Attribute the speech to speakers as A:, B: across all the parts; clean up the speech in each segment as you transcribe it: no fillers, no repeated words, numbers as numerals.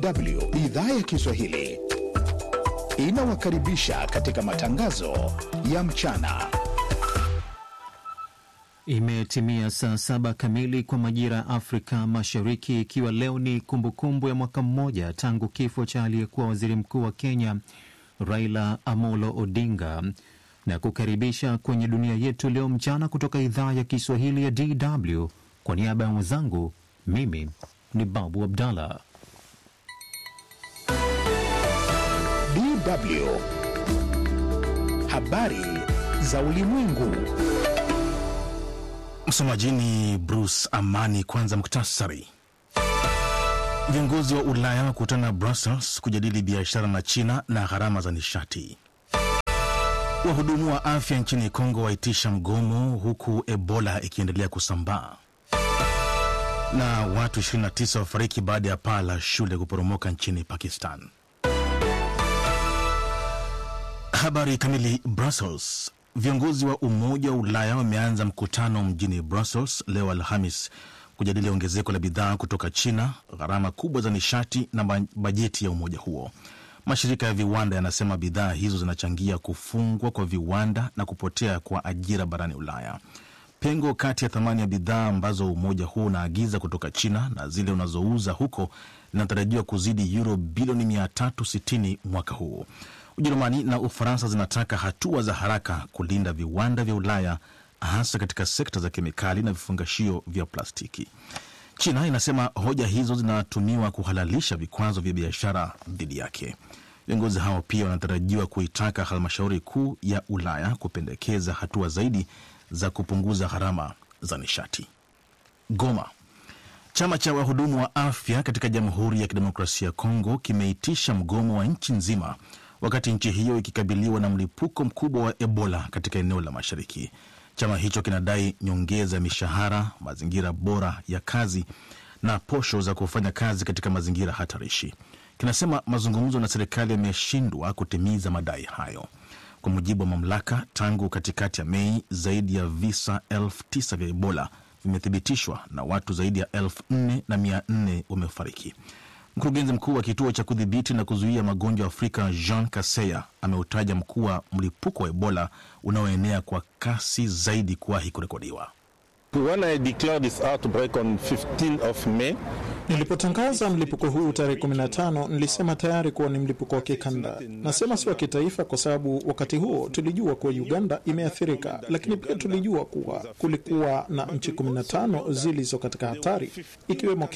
A: DW idhaa ya Kiswahili inawakaribisha katika matangazo ya mchana.
B: Imetimia saa 7 kamili kwa majira ya Afrika Mashariki, ikiwa leo ni kumbukumbu ya mwaka mmoja tangu kifo cha aliyekuwa waziri mkuu wa Kenya Raila Amolo Odinga, na kukaribisha kwenye dunia yetu leo mchana kutoka idhaa ya Kiswahili ya DW. Kwa niaba ya mwenzangu, mimi ni Babu Abdallah.
A: DW habari za ulimwengu.
C: Msomaji ni Bruce Amani. Kwanza muktasari. Viongozi wa Ulaya wakutana Brussels kujadili biashara na China na gharama za nishati. Wahudumu wa afya nchini Kongo waitisha mgomo huku Ebola ikiendelea kusambaa. Na watu 29 wafariki baada ya paa la shule kuporomoka nchini Pakistan. Habari kamili. Brussels. Viongozi wa Umoja wa Ulaya wameanza mkutano mjini Brussels leo Alhamis kujadili ongezeko la bidhaa kutoka China, gharama kubwa za nishati na bajeti ya umoja huo. Mashirika ya viwanda yanasema bidhaa hizo zinachangia kufungwa kwa viwanda na kupotea kwa ajira barani Ulaya. Pengo kati ya thamani ya bidhaa ambazo umoja huo unaagiza kutoka China na zile unazouza huko linatarajiwa kuzidi euro bilioni 360 mwaka huu. Ujerumani na Ufaransa zinataka hatua za haraka kulinda viwanda vya Ulaya, hasa katika sekta za kemikali na vifungashio vya plastiki. China inasema hoja hizo zinatumiwa kuhalalisha vikwazo vya biashara dhidi yake. Viongozi hao pia wanatarajiwa kuitaka halmashauri kuu ya Ulaya kupendekeza hatua zaidi za kupunguza gharama za nishati. Goma. Chama cha wahudumu wa afya katika Jamhuri ya Kidemokrasia ya Kongo kimeitisha mgomo wa nchi nzima wakati nchi hiyo ikikabiliwa na mlipuko mkubwa wa Ebola katika eneo la mashariki. Chama hicho kinadai nyongeza mishahara, mazingira bora ya kazi na posho za kufanya kazi katika mazingira hatarishi. Kinasema mazungumzo na serikali yameshindwa kutimiza madai hayo. Kwa mujibu wa mamlaka, tangu katikati ya Mei zaidi ya visa 9,000 vya Ebola vimethibitishwa na watu zaidi ya 4,400 wamefariki. Mkurugenzi mkuu wa kituo cha kudhibiti na kuzuia magonjwa Afrika Jean Kaseya ameutaja mkuu wa mlipuko wa Ebola unaoenea kwa kasi zaidi kuwahi kurekodiwa.
D: When I declared this outbreak on 15th of May,
E: nilipotangaza mlipuko huu tarehe 15, nilisema tayari kuwa ni mlipuko wa kikanda. Nasema si wa kitaifa kwa sababu wakati huo tulijua kuwa Uganda imeathirika, lakini pia tulijua kuwa kulikuwa na nchi 15 zilizo katika hatari ikiwemo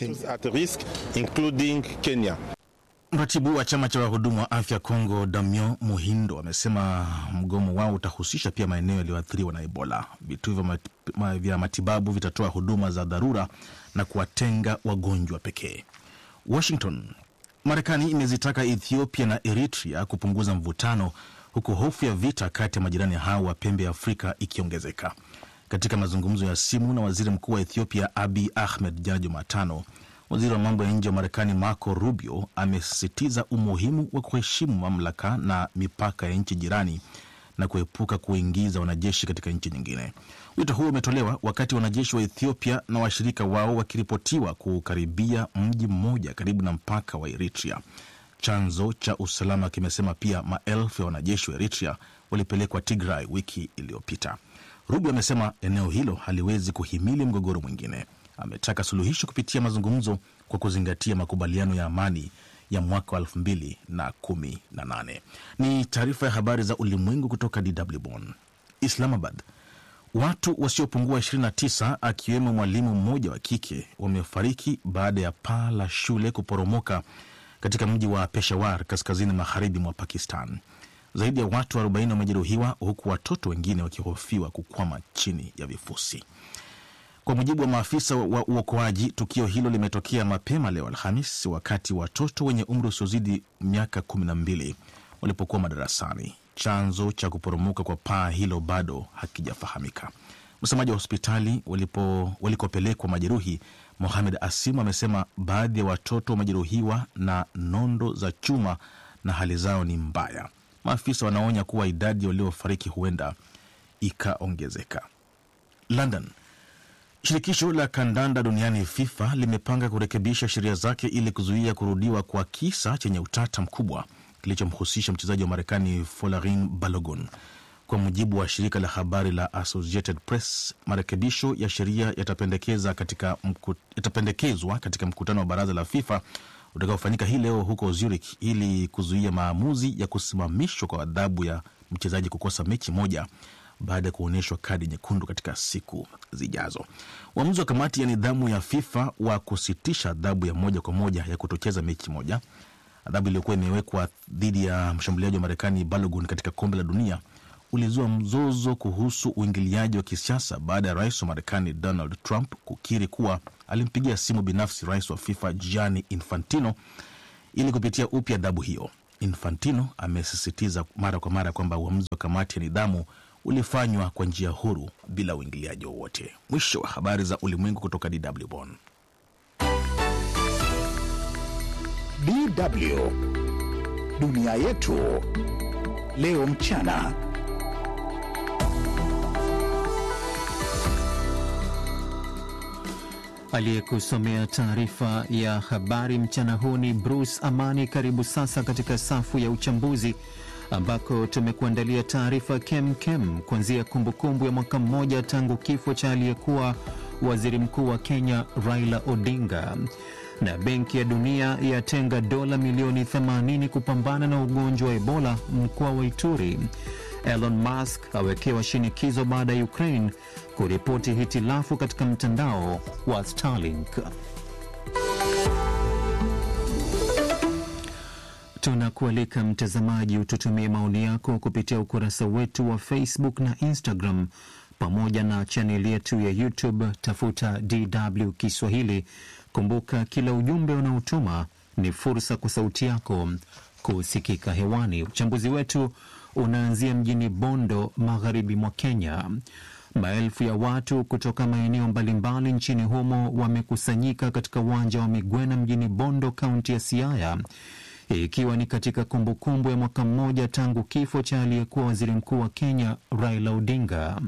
D: Kenya.
C: Mratibu wa chama cha wahudumu wa afya Kongo, Damien Muhindo, amesema mgomo wao utahusisha pia maeneo yaliyoathiriwa na Ebola. Vituo vya matibabu vitatoa huduma za dharura na kuwatenga wagonjwa pekee. Washington. Marekani imezitaka Ethiopia na Eritrea kupunguza mvutano huku hofu ya vita kati ya majirani hao wa pembe ya Afrika ikiongezeka. Katika mazungumzo ya simu na waziri mkuu wa Ethiopia Abiy Ahmed jana Jumatano, waziri wa mambo ya nje wa Marekani Marco Rubio amesisitiza umuhimu wa kuheshimu mamlaka na mipaka ya nchi jirani na kuepuka kuingiza wanajeshi katika nchi nyingine. Wito huo umetolewa wakati wanajeshi wa Ethiopia na washirika wao wakiripotiwa kukaribia mji mmoja karibu na mpaka wa Eritrea. Chanzo cha usalama kimesema pia maelfu ya wanajeshi wa Eritrea walipelekwa Tigray wiki iliyopita. Rubio amesema eneo hilo haliwezi kuhimili mgogoro mwingine. Ametaka suluhisho kupitia mazungumzo kwa kuzingatia makubaliano ya amani ya mwaka wa 2018. Ni taarifa ya habari za ulimwengu kutoka DW Bonn. Islamabad. Watu wasiopungua 29 akiwemo mwalimu mmoja wa kike wamefariki baada ya paa la shule kuporomoka katika mji wa Peshawar kaskazini magharibi mwa Pakistan. Zaidi ya watu 40 wamejeruhiwa huku watoto wengine wakihofiwa kukwama chini ya vifusi. Kwa mujibu wa maafisa wa uokoaji, tukio hilo limetokea mapema leo Alhamis wakati watoto wenye umri usiozidi miaka 12 walipokuwa madarasani. Chanzo cha kuporomoka kwa paa hilo bado hakijafahamika. Msemaji wa hospitali walikopelekwa majeruhi, Mohamed Asim, amesema baadhi ya watoto wamejeruhiwa na nondo za chuma na hali zao ni mbaya. Maafisa wanaonya kuwa idadi waliofariki huenda ikaongezeka. London. Shirikisho la kandanda duniani FIFA limepanga kurekebisha sheria zake ili kuzuia kurudiwa kwa kisa chenye utata mkubwa kilichomhusisha mchezaji wa Marekani Folarin Balogun. Kwa mujibu wa shirika la habari la Associated Press, marekebisho ya sheria yatapendekezwa katika mkutano wa baraza la FIFA utakaofanyika hii leo huko Zurich ili kuzuia maamuzi ya kusimamishwa kwa adhabu ya mchezaji kukosa mechi moja baada ya kuonyeshwa kadi nyekundu katika siku zijazo. Uamuzi wa kamati ya nidhamu ya FIFA wa kusitisha adhabu ya moja kwa moja ya kutocheza mechi moja, adhabu iliyokuwa imewekwa dhidi ya mshambuliaji wa Marekani Balogun katika kombe la dunia, ulizua mzozo kuhusu uingiliaji wa kisiasa baada ya rais wa Marekani Donald Trump kukiri kuwa alimpigia simu binafsi rais wa FIFA Gianni Infantino ili kupitia upya adhabu hiyo. Infantino amesisitiza mara kwa mara kwamba uamuzi wa kamati ya nidhamu ulifanywa kwa njia huru bila uingiliaji wowote. Mwisho wa habari za ulimwengu kutoka DW Bonn.
A: DW Dunia Yetu Leo Mchana.
B: Aliyekusomea taarifa ya habari mchana huu ni Bruce Amani. Karibu sasa katika safu ya uchambuzi ambako tumekuandalia taarifa kem kuanzia kumbukumbu ya mwaka mmoja tangu kifo cha aliyekuwa waziri mkuu wa Kenya Raila Odinga, na Benki ya Dunia yatenga dola milioni 80 kupambana na ugonjwa wa Ebola mkoa wa Ituri. Elon Musk awekewa shinikizo baada ya Ukraine kuripoti hitilafu katika mtandao wa Starlink. Tunakualika mtazamaji ututumie maoni yako kupitia ukurasa wetu wa Facebook na Instagram pamoja na chaneli yetu ya YouTube. Tafuta DW Kiswahili. Kumbuka, kila ujumbe unaotuma ni fursa kwa sauti yako kusikika hewani. Uchambuzi wetu unaanzia mjini Bondo, magharibi mwa Kenya. Maelfu ya watu kutoka maeneo mbalimbali nchini humo wamekusanyika katika uwanja wa Migwena mjini Bondo, kaunti ya Siaya, ikiwa ni katika kumbukumbu ya mwaka mmoja tangu kifo cha aliyekuwa waziri mkuu wa Kenya Raila Odinga.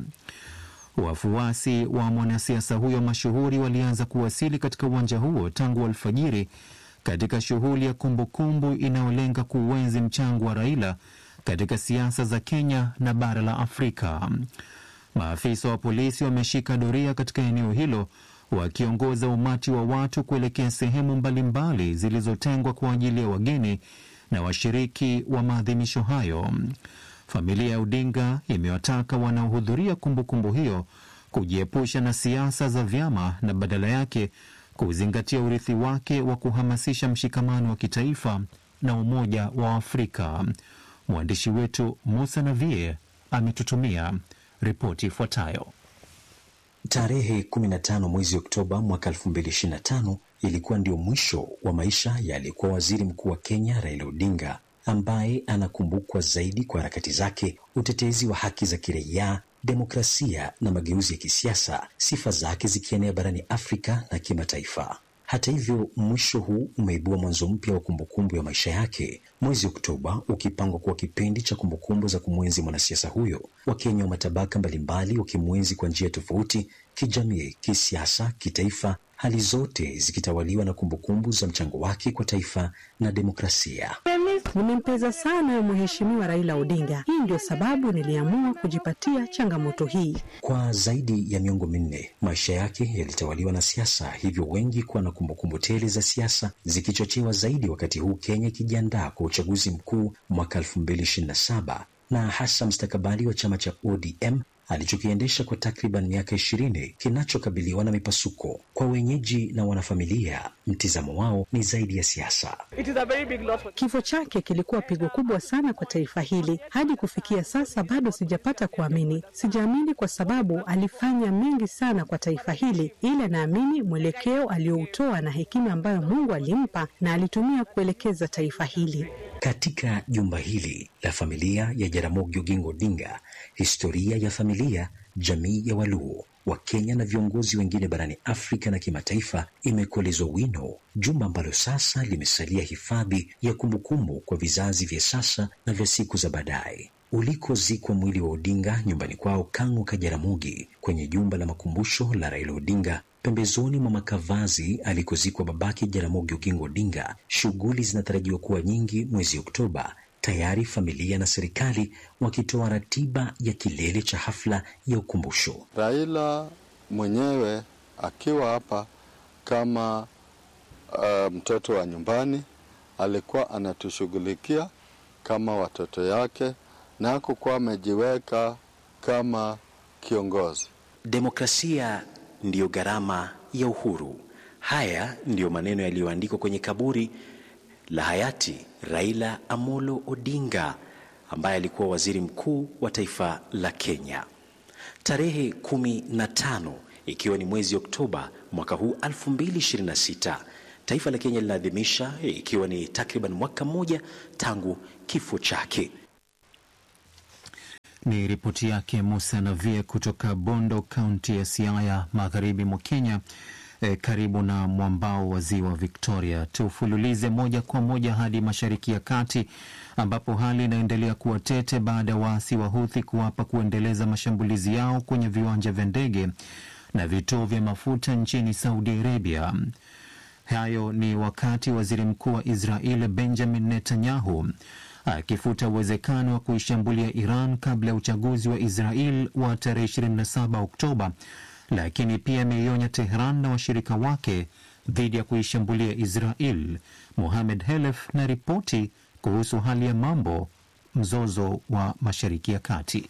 B: Wafuasi wa mwanasiasa huyo mashuhuri walianza kuwasili katika uwanja huo tangu alfajiri katika shughuli ya kumbukumbu inayolenga kuuenzi mchango wa Raila katika siasa za Kenya na bara la Afrika. Maafisa wa polisi wameshika doria katika eneo hilo wakiongoza umati wa watu kuelekea sehemu mbalimbali zilizotengwa kwa ajili ya wageni na washiriki wa maadhimisho hayo. Familia ya Odinga imewataka wanaohudhuria kumbukumbu hiyo kujiepusha na siasa za vyama na badala yake kuzingatia urithi wake wa kuhamasisha mshikamano wa kitaifa na umoja wa Afrika. Mwandishi wetu Musa Navie ametutumia ripoti ifuatayo.
F: Tarehe 15 mwezi Oktoba mwaka 2025 ilikuwa ndio mwisho wa maisha ya aliyekuwa waziri mkuu wa Kenya Raila Odinga, ambaye anakumbukwa zaidi kwa harakati zake, utetezi wa haki za kiraia, demokrasia na mageuzi ya kisiasa, sifa zake zikienea barani Afrika na kimataifa. Hata hivyo, mwisho huu umeibua mwanzo mpya wa kumbukumbu ya maisha yake, mwezi Oktoba ukipangwa kuwa kipindi cha kumbukumbu za kumwenzi mwanasiasa huyo. Wakenya wa matabaka mbalimbali wakimwenzi kwa njia tofauti, kijamii, kisiasa, kitaifa, hali zote zikitawaliwa na kumbukumbu za mchango wake kwa taifa na demokrasia.
G: Nimempeza sana mheshimiwa Raila Odinga. Hii ndio sababu niliamua kujipatia changamoto hii.
F: Kwa zaidi ya miongo minne, maisha yake yalitawaliwa na siasa, hivyo wengi kuwa na kumbukumbu tele za siasa, zikichochewa zaidi wakati huu Kenya ikijiandaa kwa uchaguzi mkuu mwaka 2027 na hasa mstakabali wa chama cha ODM alichokiendesha kwa takriban miaka 20 kinachokabiliwa na mipasuko. Kwa wenyeji na wanafamilia, mtizamo wao ni zaidi ya siasa.
G: Kifo chake kilikuwa pigo kubwa sana kwa taifa hili. Hadi kufikia sasa bado sijapata kuamini. Sijaamini kwa sababu alifanya mengi sana kwa taifa hili, ila naamini mwelekeo alioutoa na hekima ambayo Mungu alimpa na alitumia kuelekeza taifa hili.
F: Katika jumba hili la familia ya Jaramogi Oginga Odinga, historia ya familia, jamii ya Waluo, Wakenya na viongozi wengine barani Afrika na kimataifa imekolezwa wino, jumba ambalo sasa limesalia hifadhi ya kumbukumbu kwa vizazi vya sasa na vya siku za baadaye. Ulikozikwa mwili wa Odinga nyumbani kwao Kang'o ka Jaramogi, kwenye jumba la makumbusho la Raila Odinga pembezoni mwa makavazi alikozikwa babake Jaramogi Oginga Odinga, shughuli zinatarajiwa kuwa nyingi mwezi Oktoba, tayari familia na serikali wakitoa ratiba ya kilele cha hafla ya ukumbusho.
H: Raila mwenyewe akiwa hapa kama mtoto wa nyumbani, alikuwa anatushughulikia kama watoto yake na hakukuwa amejiweka kama kiongozi.
F: Demokrasia ndiyo gharama ya uhuru. Haya ndiyo maneno yaliyoandikwa kwenye kaburi la hayati Raila Amolo Odinga ambaye alikuwa waziri mkuu wa taifa la Kenya. Tarehe 15 ikiwa ni mwezi Oktoba mwaka huu 2026, taifa la Kenya linaadhimisha ikiwa ni takriban mwaka mmoja tangu kifo chake.
B: Ni ripoti yake Musa Navie kutoka Bondo, kaunti ya Siaya, magharibi mwa Kenya, karibu na mwambao wa ziwa Victoria. Tufululize moja kwa moja hadi Mashariki ya Kati ambapo hali inaendelea kuwa tete baada ya waasi wa Houthi kuapa kuendeleza mashambulizi yao kwenye viwanja vya ndege na vituo vya mafuta nchini Saudi Arabia. Hayo ni wakati waziri mkuu wa Israeli Benjamin Netanyahu akifuta uwezekano wa kuishambulia Iran kabla ya uchaguzi wa Israel wa tarehe 27 Oktoba, lakini pia ameionya Tehran na washirika wake dhidi ya kuishambulia Israel. Mohamed Helef na ripoti kuhusu hali ya mambo mzozo wa Mashariki ya Kati.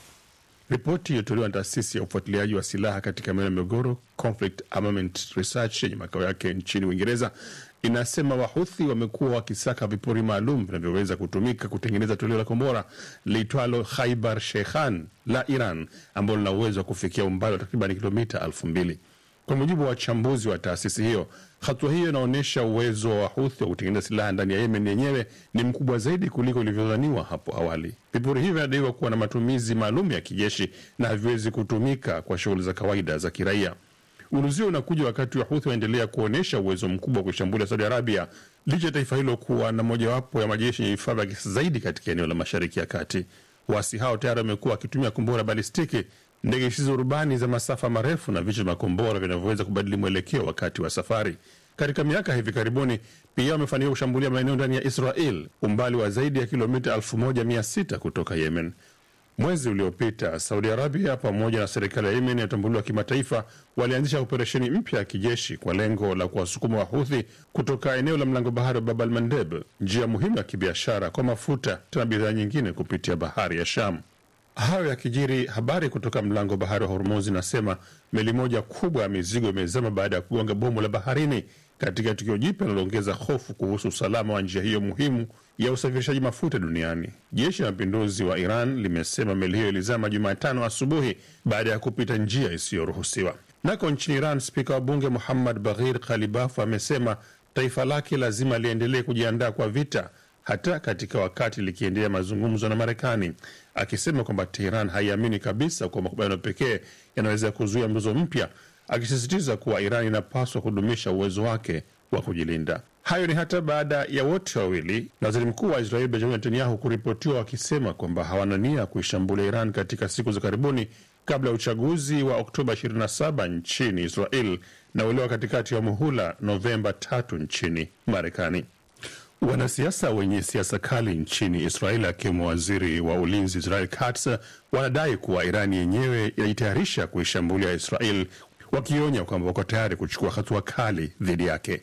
I: Ripoti iliyotolewa na taasisi ya ufuatiliaji wa silaha katika maeneo ya migogoro, Conflict Armament Research, yenye makao yake nchini Uingereza, inasema Wahuthi wamekuwa wakisaka vipuri maalum vinavyoweza kutumika kutengeneza toleo la kombora liitwalo Khaibar Sheikhan la Iran, ambalo lina uwezo wa kufikia umbali wa takriban kilomita 2000. Kwa mujibu wa wachambuzi wa taasisi hiyo, hatua hiyo inaonyesha uwezo wa Wahuthi wa kutengeneza silaha ndani ya Yemen yenyewe ni mkubwa zaidi kuliko ilivyodhaniwa hapo awali. Vipuri hivyo vinadaiwa kuwa na matumizi maalum ya kijeshi na haviwezi kutumika kwa shughuli za kawaida za kiraia. Uruzio unakuja wakati Wahuthi waendelea kuonyesha uwezo mkubwa wa kushambulia Saudi Arabia, licha ya taifa hilo kuwa na mojawapo ya majeshi yenye vifaa vya kisasa zaidi katika eneo la Mashariki ya Kati. Waasi hao tayari wamekuwa wakitumia kombora balistiki, ndege zisizo rubani za masafa marefu na vichwa vya makombora vinavyoweza kubadili mwelekeo wakati wa safari. Katika miaka hivi karibuni pia wamefanikiwa kushambulia maeneo ndani ya Israel, umbali wa zaidi ya kilomita 1600 kutoka Yemen. Mwezi uliopita, Saudi Arabia pamoja na serikali ya Yemen inayotambuliwa kimataifa walianzisha operesheni mpya ya kijeshi kwa lengo la kuwasukuma Wahuthi kutoka eneo la mlango bahari wa Bab al-Mandeb, njia muhimu ya kibiashara kwa mafuta na bidhaa nyingine kupitia bahari ya Sham. Hayo yakijiri, habari kutoka mlango bahari wa Hormuz inasema meli moja kubwa ya mizigo imezama baada ya kugonga bomu la baharini, katika tukio jipya linaloongeza hofu kuhusu usalama wa njia hiyo muhimu ya usafirishaji mafuta duniani. Jeshi la mapinduzi wa Iran limesema meli hiyo ilizama Jumatano asubuhi baada ya kupita njia isiyoruhusiwa. Nako nchini Iran, spika wa bunge Muhammad Baghir Khalibaf amesema taifa lake lazima liendelee kujiandaa kwa vita, hata katika wakati likiendelea mazungumzo na Marekani, akisema kwamba Tehran haiamini kabisa kwa makubaliano pekee yanaweza kuzuia mzozo mpya, akisisitiza kuwa Iran inapaswa kudumisha uwezo wake wa kujilinda. Hayo ni hata baada ya wote wawili na waziri mkuu wa Israeli Benjamin Netanyahu kuripotiwa wakisema kwamba hawana nia kuishambulia Iran katika siku za karibuni kabla ya uchaguzi wa Oktoba 27 nchini Israel na ule wa katikati ya muhula Novemba 3 nchini Marekani. Wanasiasa wenye siasa kali nchini Israel akiwemo waziri wa ulinzi Israel Katz wanadai kuwa Iran yenyewe inajitayarisha kuishambulia Israel, wakionya kwamba wako tayari kuchukua hatua kali dhidi yake.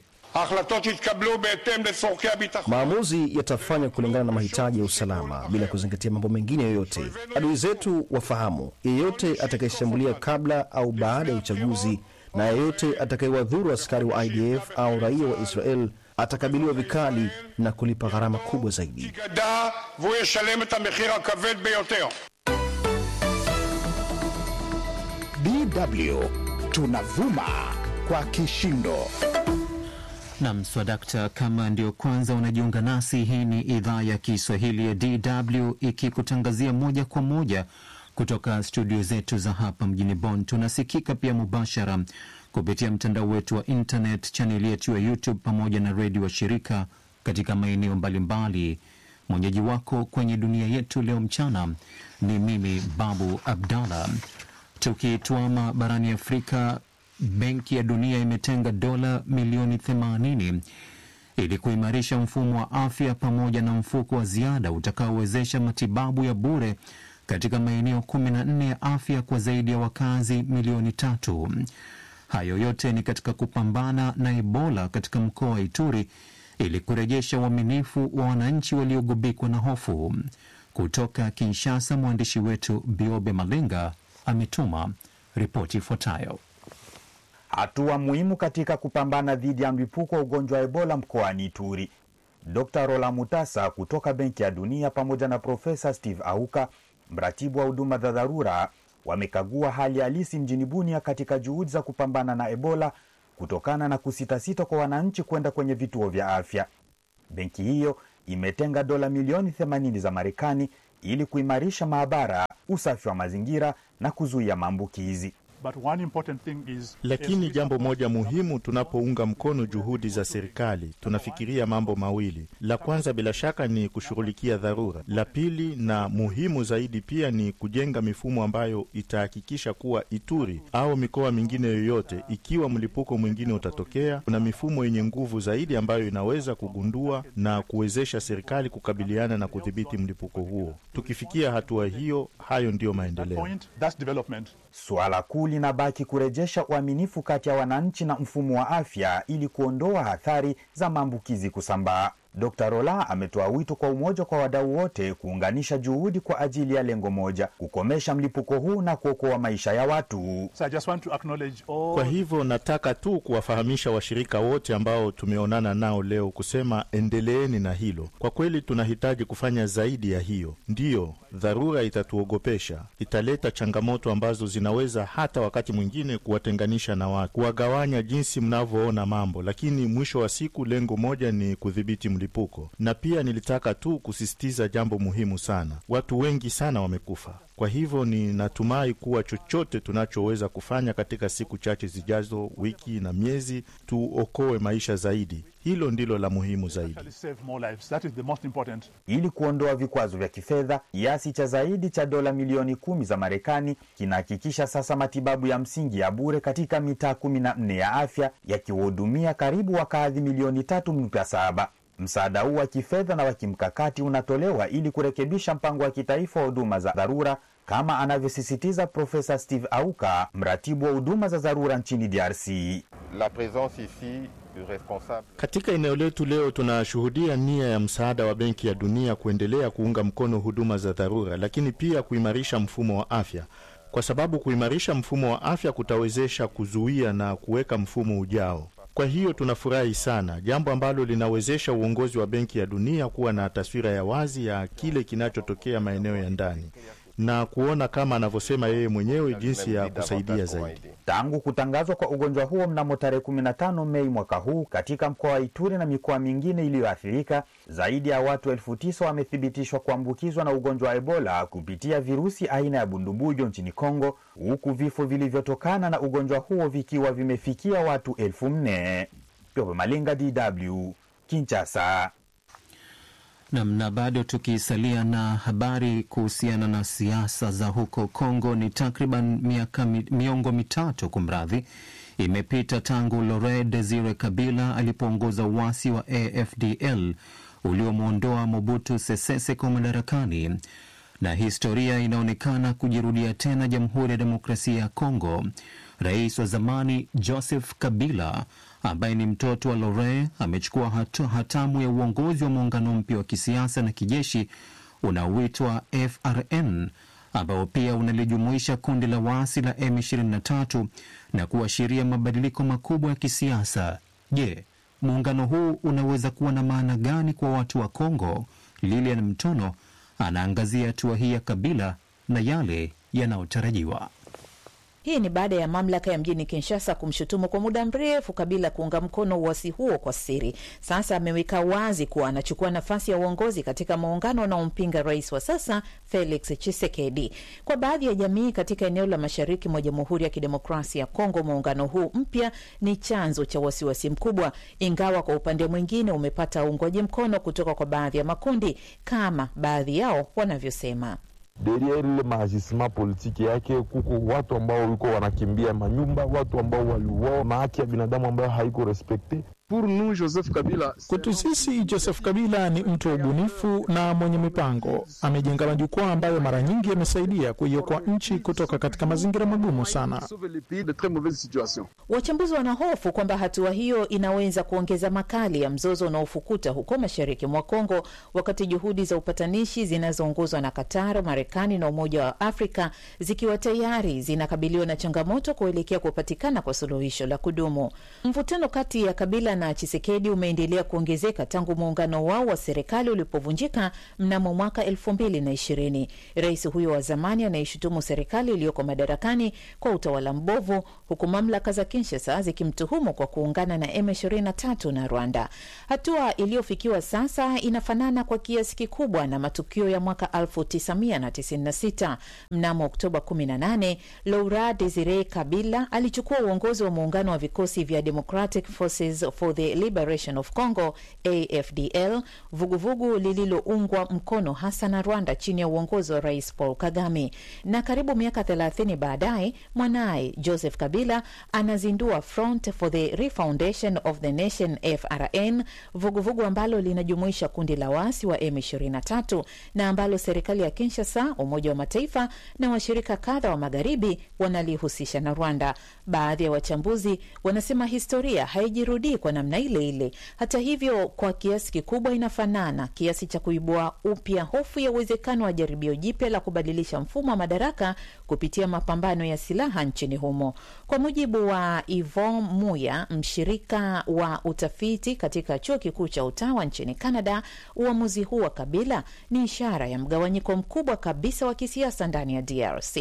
J: Maamuzi yatafanywa kulingana na mahitaji ya usalama bila kuzingatia mambo mengine yoyote. Adui zetu wafahamu, yeyote atakayeshambulia kabla au baada ya uchaguzi na yeyote atakayewadhuru askari wa IDF au raia wa Israel atakabiliwa vikali na kulipa gharama kubwa zaidi.
A: DW tunavuma kwa kishindo.
B: Naam, Swadakta, kama ndio kwanza unajiunga nasi, hii ni idhaa ya Kiswahili ya DW ikikutangazia moja kwa moja kutoka studio zetu za hapa mjini Bonn. Tunasikika pia mubashara kupitia mtandao wetu wa internet, chaneli yetu ya YouTube pamoja na redio wa shirika katika maeneo mbalimbali Mwenyeji wako kwenye dunia yetu leo mchana ni mimi Babu Abdallah. Tukituama barani Afrika, Benki ya Dunia imetenga dola milioni 80 ili kuimarisha mfumo wa afya pamoja na mfuko wa ziada utakaowezesha matibabu ya bure katika maeneo 14 ya afya kwa zaidi ya wakazi milioni 3. Hayo yote ni katika kupambana na Ebola katika mkoa wa Ituri ili kurejesha uaminifu wa wananchi waliogubikwa na hofu. Kutoka Kinshasa, mwandishi wetu Biobe Malenga ametuma ripoti ifuatayo.
K: Hatua muhimu katika kupambana dhidi ya mlipuko wa ugonjwa wa Ebola mkoani Ituri. Dr. Rola Mutasa kutoka Benki ya Dunia pamoja na Profesa Steve Auka, mratibu wa huduma za dharura, wamekagua hali halisi mjini Bunia katika juhudi za kupambana na Ebola kutokana na kusitasita kwa wananchi kwenda kwenye vituo vya afya. Benki hiyo imetenga dola milioni 80 za Marekani ili kuimarisha maabara, usafi wa mazingira na kuzuia maambukizi.
L: Lakini jambo moja muhimu, tunapounga mkono juhudi za serikali, tunafikiria mambo mawili. La kwanza bila shaka ni kushughulikia dharura. La pili na muhimu zaidi pia ni kujenga mifumo ambayo itahakikisha kuwa Ituri au mikoa mingine yoyote, ikiwa mlipuko mwingine utatokea, kuna mifumo yenye nguvu zaidi ambayo inaweza kugundua na kuwezesha serikali kukabiliana na kudhibiti mlipuko huo. Tukifikia hatua hiyo, hayo ndiyo maendeleo.
K: Suala kuu linabaki kurejesha uaminifu kati ya wananchi na mfumo wa afya ili kuondoa hatari za maambukizi kusambaa. Dr. Rola ametoa wito kwa umoja kwa wadau wote kuunganisha juhudi kwa ajili ya lengo moja, kukomesha mlipuko huu na kuokoa maisha ya watu.
L: Kwa hivyo nataka tu kuwafahamisha washirika wote ambao tumeonana nao leo kusema endeleeni na hilo. Kwa kweli tunahitaji kufanya zaidi ya hiyo. Ndiyo, dharura itatuogopesha, italeta changamoto ambazo zinaweza hata wakati mwingine kuwatenganisha na watu, kuwagawanya jinsi mnavyoona mambo, lakini mwisho wa siku lengo moja ni kudhibiti mlipuko. Na pia nilitaka tu kusisitiza jambo muhimu sana. Watu wengi sana wamekufa. Kwa hivyo ninatumai kuwa chochote tunachoweza kufanya katika siku chache zijazo, wiki na miezi, tuokoe maisha zaidi. Hilo ndilo la muhimu zaidi.
K: Ili kuondoa vikwazo vya kifedha, kiasi cha zaidi cha dola milioni 10 za Marekani kinahakikisha sasa matibabu ya msingi ya bure katika mitaa 14 ya afya, yakiwahudumia karibu wakazi milioni 3.7. Msaada huu wa kifedha na wa kimkakati unatolewa ili kurekebisha mpango wa kitaifa wa huduma za dharura, kama anavyosisitiza Profesa Steve Auka, mratibu wa huduma za dharura nchini DRC.
L: Katika eneo letu leo tunashuhudia nia ya msaada wa Benki ya Dunia kuendelea kuunga mkono huduma za dharura, lakini pia kuimarisha mfumo wa afya. Kwa sababu kuimarisha mfumo wa afya kutawezesha kuzuia na kuweka mfumo ujao. Kwa hiyo tunafurahi sana, jambo ambalo linawezesha uongozi wa Benki ya Dunia kuwa na taswira ya wazi ya kile kinachotokea maeneo ya ndani na kuona, kama anavyosema yeye mwenyewe, jinsi ya kusaidia zaidi.
K: Tangu kutangazwa kwa ugonjwa huo mnamo tarehe 15 Mei mwaka huu katika mkoa wa Ituri na mikoa mingine iliyoathirika, zaidi ya watu 9,000 wamethibitishwa kuambukizwa na ugonjwa wa Ebola kupitia virusi aina ya bundubujo nchini Kongo, huku vifo vilivyotokana na ugonjwa huo vikiwa vimefikia watu 4,000. Biobe Malenga, DW, Kinshasa.
B: Na bado tukisalia na habari kuhusiana na siasa za huko Kongo, ni takriban miongo mitatu imepita tangu Laurent Desire Kabila alipoongoza uasi wa AFDL uliomwondoa Mobutu Sese Seko madarakani, na historia inaonekana kujirudia tena Jamhuri ya Demokrasia ya Kongo. Rais wa zamani Joseph Kabila, ambaye ni mtoto wa Laurent, amechukua hatamu ya uongozi wa muungano mpya wa kisiasa na kijeshi unaoitwa FRN, ambao pia unalijumuisha kundi la waasi la M23 na kuashiria mabadiliko makubwa ya kisiasa. Je, muungano huu unaweza kuwa na maana gani kwa watu wa Kongo? Lilian Mtono anaangazia hatua hii ya Kabila na yale yanayotarajiwa.
M: Hii ni baada ya mamlaka ya mjini Kinshasa kumshutumu kwa muda mrefu Kabila kuunga mkono uasi huo kwa siri. Sasa ameweka wazi kuwa anachukua nafasi ya uongozi katika muungano unaompinga rais wa sasa Felix Tshisekedi. Kwa baadhi ya jamii katika eneo la mashariki mwa Jamhuri ya Kidemokrasia ya Kongo, muungano huu mpya ni chanzo cha wasiwasi mkubwa, ingawa kwa upande mwingine umepata uungwaji mkono kutoka kwa baadhi ya makundi kama baadhi yao wanavyosema.
N: Derrière ile maajisma politiki yake kuko watu ambao wiko wanakimbia manyumba, watu ambao waliuawa, haki ya binadamu ambayo haiko respecte.
E: Kwetu sisi Joseph Kabila ni mtu wa ubunifu na mwenye mipango. Amejenga majukwaa ambayo mara nyingi yamesaidia kuiokoa nchi kutoka katika mazingira magumu sana.
M: Wachambuzi wanahofu kwamba hatua hiyo inaweza kuongeza makali ya mzozo unaofukuta huko mashariki mwa Kongo, wakati juhudi za upatanishi zinazoongozwa na Qatar, Marekani na Umoja wa Afrika zikiwa tayari zinakabiliwa na changamoto kuelekea kupatikana kwa suluhisho la kudumu. Mvutano kati ya Kabila na Tshisekedi umeendelea kuongezeka tangu muungano wao wa serikali ulipovunjika mnamo mwaka 2020. Rais huyo wa zamani anaishutumu serikali iliyoko madarakani kwa utawala mbovu, huku mamlaka za Kinshasa zikimtuhumu kwa kuungana na M23 na Rwanda. Hatua iliyofikiwa sasa inafanana kwa kiasi kikubwa na matukio ya mwaka 1996. Mnamo Oktoba 18, Laurent Desire Kabila alichukua uongozi wa muungano wa vikosi vya Democratic Forces for the Liberation of Congo, AFDL, vuguvugu lililoungwa mkono hasa na Rwanda chini ya uongozi wa Rais Paul Kagame. Na karibu miaka 30 baadaye, mwanae Joseph Kabila anazindua Front for the Refoundation of the Nation, FRN, vuguvugu ambalo linajumuisha kundi la waasi wa M23 na ambalo serikali ya Kinshasa, Umoja wa Mataifa na washirika kadha wa magharibi wanalihusisha na Rwanda. Baadhi ya wachambuzi wanasema historia haijirudii kwa namna ile ile. Hata hivyo, kwa kiasi kikubwa inafanana, kiasi cha kuibua upya hofu ya uwezekano wa jaribio jipya la kubadilisha mfumo wa madaraka kupitia mapambano ya silaha nchini humo. Kwa mujibu wa Yvonne Muya, mshirika wa utafiti katika chuo kikuu cha Ottawa nchini Canada, uamuzi huu wa Kabila ni ishara ya mgawanyiko mkubwa kabisa wa kisiasa ndani ya DRC.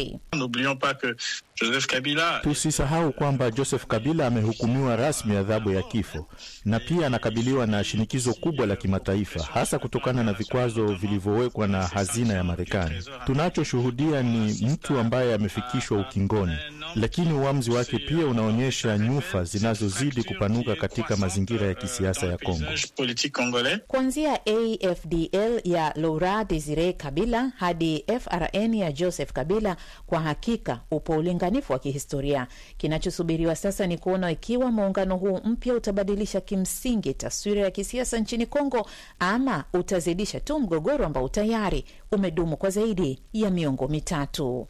L: Tusisahau kwamba Joseph Kabila amehukumiwa rasmi adhabu ya kifo na pia anakabiliwa na shinikizo kubwa la kimataifa, hasa kutokana na vikwazo vilivyowekwa na hazina ya Marekani. Tunachoshuhudia ni mtu ambaye amefikishwa ukingoni, lakini uamuzi wake pia unaonyesha nyufa zinazozidi kupanuka katika mazingira ya kisiasa ya Kongo.
M: Kuanzia AFDL ya Laurent Desire Kabila hadi FRN ya Joseph Kabila, kwa hakika upo ulinganifu wa kihistoria. Kinachosubiriwa sasa ni kuona ikiwa muungano huu mpya utabadilisha kimsingi taswira ya kisiasa nchini Kongo ama utazidisha tu mgogoro ambao tayari umedumu kwa zaidi ya miongo mitatu.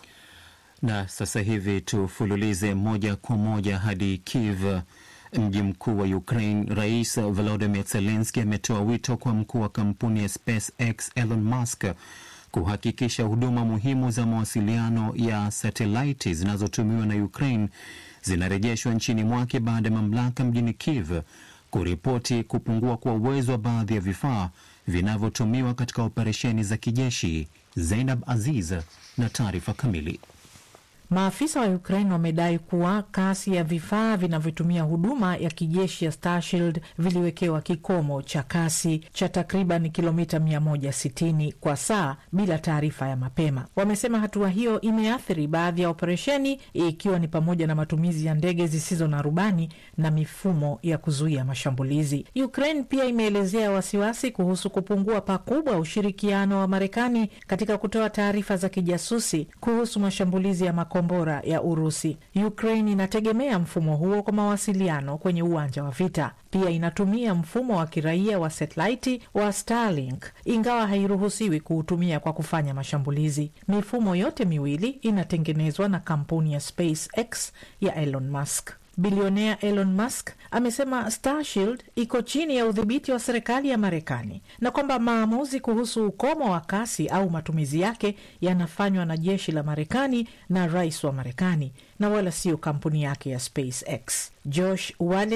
B: Na sasa hivi tufululize moja kwa moja hadi Kiev, mji mkuu wa Ukraine. Rais Volodymyr Zelensky ametoa wito kwa mkuu wa kampuni ya SpaceX Elon Musk kuhakikisha huduma muhimu za mawasiliano ya satelaiti zinazotumiwa na Ukraine zinarejeshwa nchini mwake baada ya mamlaka mjini Kiev kuripoti kupungua kwa uwezo wa baadhi ya vifaa vinavyotumiwa katika operesheni za kijeshi. Zainab Aziz na taarifa kamili.
O: Maafisa wa Ukraine wamedai kuwa kasi ya vifaa vinavyotumia huduma ya kijeshi ya Starshield viliwekewa kikomo cha kasi cha takriban kilomita 160 kwa saa bila taarifa ya mapema. Wamesema hatua hiyo imeathiri baadhi ya operesheni, ikiwa ni pamoja na matumizi ya ndege zisizo na rubani na mifumo ya kuzuia mashambulizi. Ukraine pia imeelezea wasiwasi kuhusu kupungua pakubwa ushirikiano wa Marekani katika kutoa taarifa za kijasusi kuhusu mashambulizi ya makombora ya Urusi. Ukraine inategemea mfumo huo kwa mawasiliano kwenye uwanja wa vita. Pia inatumia mfumo wa kiraia wa satellite wa Starlink, ingawa hairuhusiwi kuutumia kwa kufanya mashambulizi. Mifumo yote miwili inatengenezwa na kampuni ya SpaceX ya Elon Musk. Bilionea Elon Musk amesema Starshield iko chini ya udhibiti wa serikali ya Marekani na kwamba maamuzi kuhusu ukomo wa kasi au matumizi yake yanafanywa na jeshi la Marekani na rais wa Marekani na wala sio kampuni yake ya SpaceX. Josh Wallen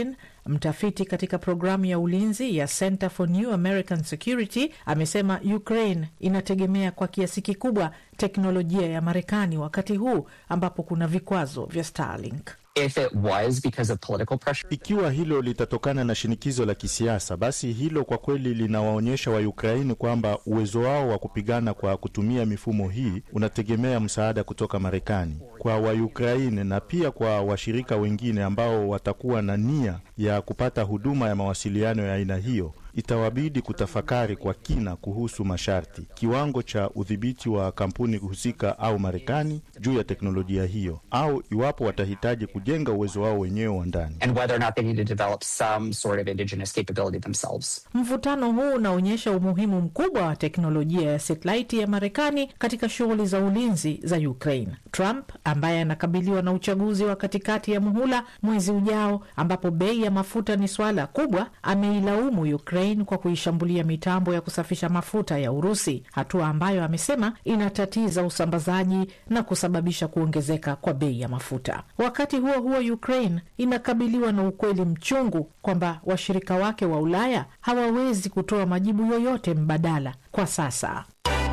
O: Mtafiti katika programu ya ulinzi ya Center for New American Security amesema Ukraine inategemea kwa kiasi kikubwa teknolojia ya Marekani wakati huu ambapo kuna vikwazo vya Starlink.
P: If it was because of political pressure.
L: Ikiwa hilo litatokana na shinikizo la kisiasa, basi hilo kwa kweli linawaonyesha wa Ukraine kwamba uwezo wao wa kupigana kwa kutumia mifumo hii unategemea msaada kutoka Marekani. Kwa wa Ukraine na pia kwa washirika wengine ambao watakuwa na nia ya kupata huduma ya mawasiliano ya aina hiyo, itawabidi kutafakari kwa kina kuhusu masharti, kiwango cha udhibiti wa kampuni husika au Marekani juu ya teknolojia hiyo, au iwapo watahitaji kujenga uwezo wao wenyewe wa ndani.
P: And whether or not they need to develop some sort of indigenous capability themselves.
O: Mvutano huu unaonyesha umuhimu mkubwa wa teknolojia ya satellite ya Marekani katika shughuli za ulinzi za Ukraine. Trump ambaye anakabiliwa na uchaguzi wa katikati ya muhula mwezi ujao ambapo bei ya mafuta ni swala kubwa, ameilaumu Ukraine kwa kuishambulia mitambo ya kusafisha mafuta ya Urusi, hatua ambayo amesema inatatiza usambazaji na kusababisha kuongezeka kwa bei ya mafuta. Wakati huo huo, Ukraine inakabiliwa na ukweli mchungu kwamba washirika wake wa Ulaya hawawezi kutoa majibu yoyote mbadala kwa sasa.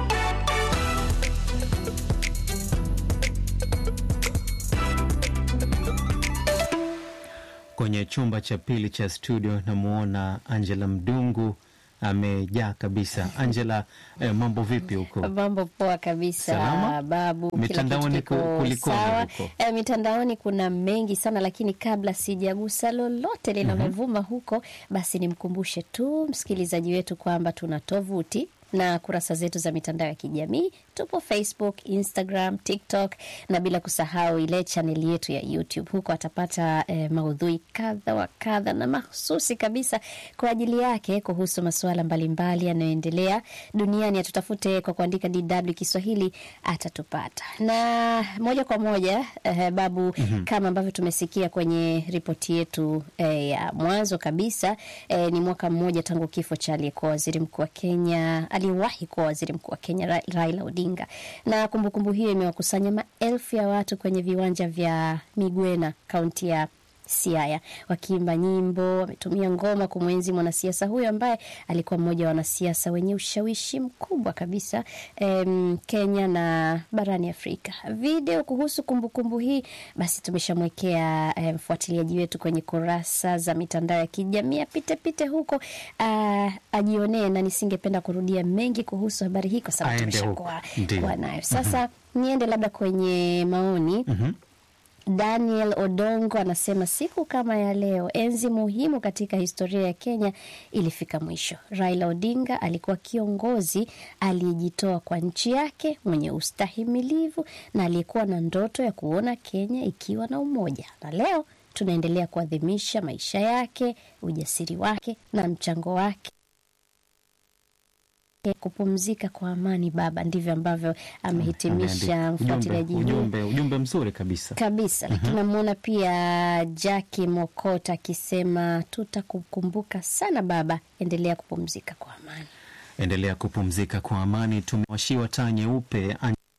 B: Kwenye chumba cha pili cha studio namuona Angela Mdungu amejaa kabisa. Angela, mambo vipi huko?
Q: Mambo poa kabisa.
B: Salama?
Q: Babu,
B: mitandaoni kulikoni huko?
Q: Mitandaoni kuna mengi sana, lakini kabla sijagusa lolote linalomvuma huko, basi nimkumbushe tu msikilizaji wetu kwamba tuna tovuti na kurasa zetu za mitandao ya kijamii. Tupo Facebook, Instagram, TikTok na bila kusahau ile channel yetu ya YouTube. Huko atapata maudhui kadha wa kadha na mahususi kabisa kwa ajili yake kuhusu masuala mbalimbali yanayoendelea duniani. Atutafute kwa kuandika DW Kiswahili atatupata. Na moja kwa moja Babu, kama ambavyo tumesikia kwenye ripoti yetu ya mwanzo kabisa, ni mwaka mmoja tangu kifo cha aliyekuwa waziri mkuu wa Kenya, aliwahi kuwa waziri mkuu wa Kenya, Raila Odinga. Na kumbukumbu hiyo imewakusanya maelfu ya watu kwenye viwanja vya Migwena, kaunti ya Siaya, wakiimba nyimbo, wametumia ngoma kumwenzi mwanasiasa huyo ambaye alikuwa mmoja wa wanasiasa wenye ushawishi mkubwa kabisa Kenya na barani Afrika. Video kuhusu kumbukumbu hii basi tumeshamwekea mfuatiliaji wetu kwenye kurasa za mitandao ya kijamii. Pite huko ajionee, na nisingependa kurudia mengi kuhusu habari hii kwa sababu tumeshakuwa nayo. Sasa niende labda kwenye maoni. Daniel Odongo anasema siku kama ya leo, enzi muhimu katika historia ya Kenya ilifika mwisho. Raila Odinga alikuwa kiongozi aliyejitoa kwa nchi yake, mwenye ustahimilivu na aliyekuwa na ndoto ya kuona Kenya ikiwa na umoja. Na leo tunaendelea kuadhimisha maisha yake, ujasiri wake na mchango wake. Kupumzika kwa amani baba, ndivyo ambavyo amehitimisha mfuatiliaji.
B: Ujumbe mzuri kabisa.
Q: Lakini namuona pia Jackie Mokota akisema tutakukumbuka sana baba, endelea kupumzika kwa amani.
B: Endelea kupumzika kwa amani. Tumewashiwa taa nyeupe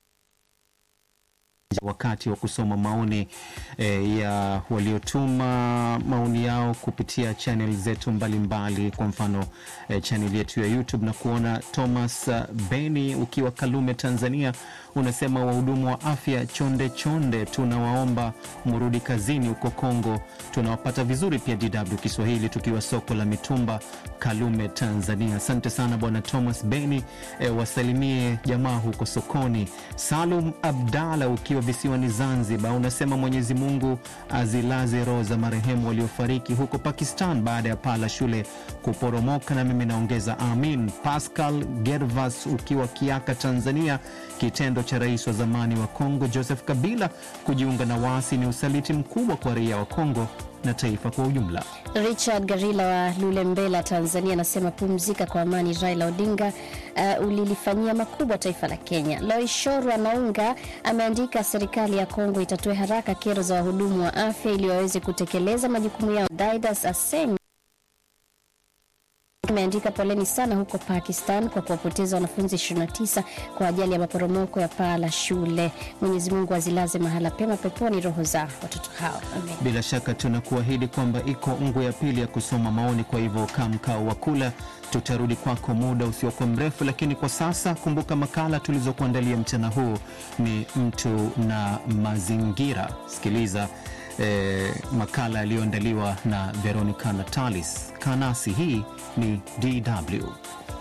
B: wakati wa kusoma maoni ya waliotuma maoni yao kupitia channel zetu mbalimbali. Kwa mfano channel yetu ya YouTube, na kuona Thomas Beni ukiwa Kalume, Tanzania, unasema wahudumu wa afya chonde, tunawaomba mrudi kazini huko Kongo. Tunawapata vizuri pia DW Kiswahili tukiwa soko la mitumba Kalume, Tanzania. Asante sana bwana Thomas Beni, wasalimie jamaa huko sokoni. Salum Abdalla ukiwa visiwani Zanzibar, unasema Mwenyezi Mungu azilaze roho za marehemu waliofariki huko Pakistan baada ya paa la shule kuporomoka, na mimi naongeza amin. Pascal Gervas ukiwa Kiaka, Tanzania, kitendo cha rais wa zamani wa Kongo Joseph Kabila kujiunga na waasi ni usaliti mkubwa kwa raia wa Kongo na taifa kwa ujumla.
Q: Richard Garila wa Lulembela, Tanzania, anasema pumzika kwa amani Raila Odinga, ulilifanyia makubwa taifa la Kenya. Loishoru anaunga ameandika serikali ya Kongo itatue haraka kero za wahudumu wa afya ili waweze kutekeleza majukumu yao. Daidas Aseng Imeandika poleni sana huko Pakistan kwa kuwapoteza wanafunzi 29 kwa ajali ya maporomoko ya paa la shule. Mwenyezi Mungu azilaze mahala pema peponi roho za watoto hao. Amen.
B: Bila shaka tunakuahidi kwamba iko ngwe ya pili ya kusoma maoni, kwa hivyo kamkao wa kula. Tutarudi kwako muda usiokuwa mrefu, lakini kwa sasa kumbuka makala tulizokuandalia mchana huu ni mtu na mazingira. Sikiliza makala yaliyoandaliwa na Veronica Natalis. Kanasi hii ni DW.